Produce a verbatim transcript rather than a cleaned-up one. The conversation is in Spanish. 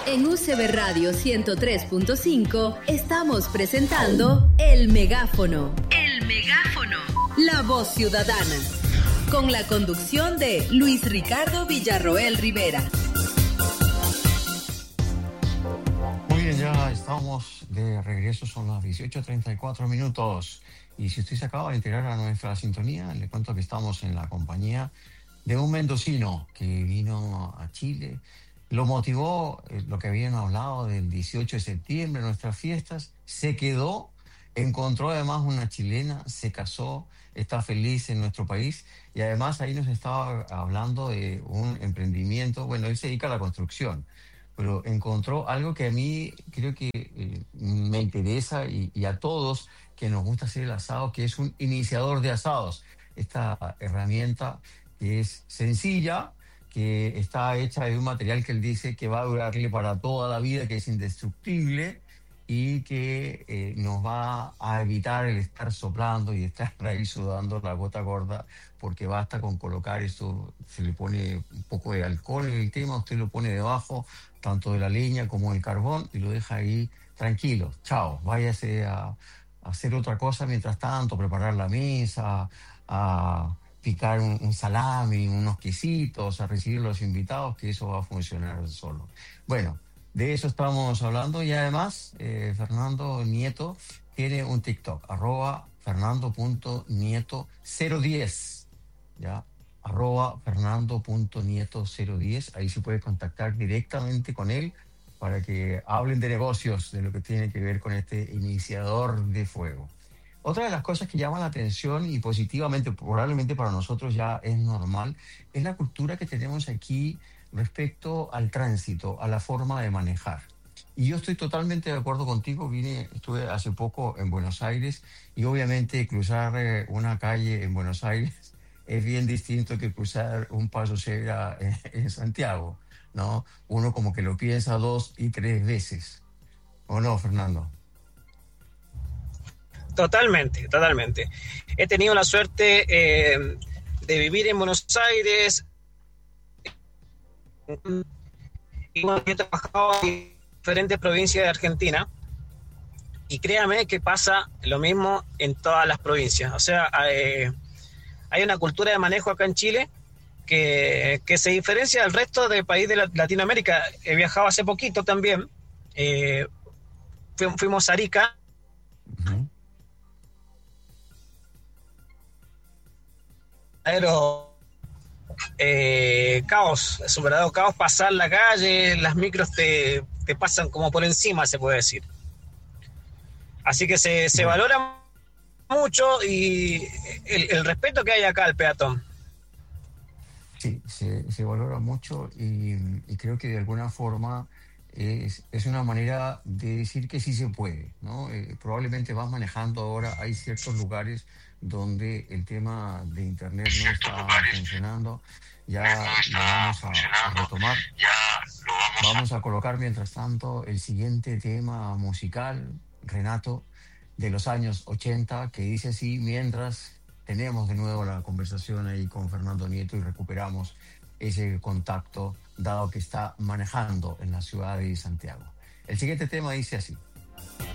En U C B Radio ciento tres punto cinco estamos presentando El Megáfono. El Megáfono. La voz ciudadana. Con la conducción de Luis Ricardo Villarroel Rivera. Muy bien, ya estamos de regreso, son las dieciocho treinta y cuatro minutos. Y si usted se acaba de integrar a nuestra sintonía, le cuento que estamos en la compañía de un mendocino que vino a Chile. Lo motivó eh, lo que habían hablado del dieciocho de septiembre, nuestras fiestas. Se quedó, encontró además una chilena, se casó, está feliz en nuestro país. Y además ahí nos estaba hablando de un emprendimiento. Bueno, él se dedica a la construcción, pero encontró algo que a mí creo que eh, me interesa y, y a todos que nos gusta hacer el asado, que es un iniciador de asados. Esta herramienta que es sencilla, que está hecha de un material que él dice que va a durarle para toda la vida, que es indestructible y que eh, nos va a evitar el estar soplando y estar ahí sudando la gota gorda, porque basta con colocar esto, se le pone un poco de alcohol en el tema, usted lo pone debajo, tanto de la leña como del carbón, y lo deja ahí tranquilo. Chao, váyase a, a hacer otra cosa mientras tanto, preparar la mesa, a picar un, un salami, unos quesitos, a recibir a los invitados, que eso va a funcionar solo. Bueno, de eso estamos hablando y además eh, Fernando Nieto tiene un TikTok, arroba fernando.nieto cero diez, ¿ya? Arroba fernando.nieto cero diez, ahí se puede contactar directamente con él para que hablen de negocios, de lo que tiene que ver con este iniciador de fuego. Otra de las cosas que llama la atención y positivamente, probablemente para nosotros ya es normal, es la cultura que tenemos aquí respecto al tránsito, a la forma de manejar. Y yo estoy totalmente de acuerdo contigo. Vine, estuve hace poco en Buenos Aires y obviamente cruzar eh, una calle en Buenos Aires es bien distinto que cruzar un paso cebra en, en Santiago, ¿no? Uno como que lo piensa dos y tres veces. ¿O no, Fernando? Totalmente, totalmente. He tenido la suerte eh, de vivir en Buenos Aires y bueno, he trabajado en diferentes provincias de Argentina y créame que pasa lo mismo en todas las provincias. O sea, eh, hay una cultura de manejo acá en Chile que, que se diferencia del resto del país de Latinoamérica. He viajado hace poquito también. Eh, fuimos a Arica. Uh-huh. Pero eh, caos, es un verdadero caos pasar la calle, las micros te, te pasan como por encima, se puede decir. Así que se, se valora mucho y el, el respeto que hay acá al peatón. Sí, se, se valora mucho y, y creo que de alguna forma es, es una manera de decir que sí se puede, ¿no? Eh, probablemente vas manejando ahora, hay ciertos lugares donde el tema de internet no está funcionando, ya lo vamos a, a retomar. Vamos a colocar mientras tanto el siguiente tema musical, Renato, de los años ochenta, que dice así, mientras tenemos de nuevo la conversación ahí con Fernando Nieto y recuperamos ese contacto, dado que está manejando en la ciudad de Santiago. El siguiente tema dice así.